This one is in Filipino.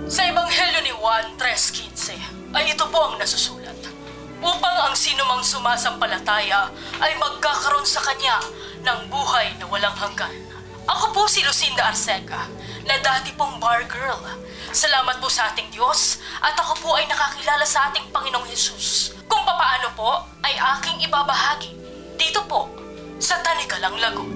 Sa Ebanghelyo ni Juan 3:15 ay ito po ang nasusulat. Upang ang sinumang sumasampalataya ay magkakaroon sa kanya ng buhay na walang hanggan. Ako po si Lucinda Arceca, na dati pong bar girl. Salamat po sa ating Diyos at ako po ay nakakilala sa ating Panginoong Hesus. Kung papaano po ay aking ibabahagi dito po sa Tanikalang Lagot.